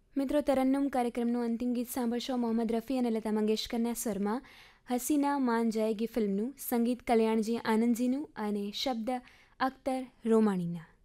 મિત્રો, તરન્નુમ કાર્યક્રમનું અંતિમ ગીત સાંભળશો મોહમ્મદ રફી અને લતા મંગેશકરના સ્વરમાં હસીના માન જાયેગી ફિલ્મનું, સંગીત કલ્યાણજી આનંદજીનું અને શબ્દ અખ્તર રોમાણીના.